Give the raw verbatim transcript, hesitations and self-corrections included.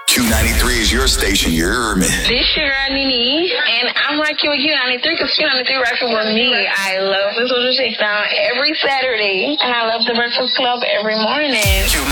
Q ninety-three is your station. You're me. This your girl Nene, and I'm rocking with Q ninety-three because Q ninety-three rocking with me. I love the Social Shakedown every Saturday, and I love the Breakfast Club every morning.